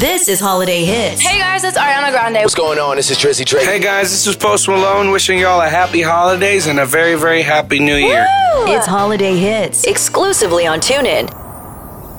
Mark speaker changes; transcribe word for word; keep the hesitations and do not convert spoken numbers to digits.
Speaker 1: This is Holiday Hits.
Speaker 2: Hey guys, it's Ariana Grande.
Speaker 3: What's going on? This is Drizzy Drake.
Speaker 4: Hey guys, this is Post Malone wishing y'all a happy holidays and a very, very happy new year.
Speaker 1: Woo! It's Holiday Hits, exclusively on TuneIn.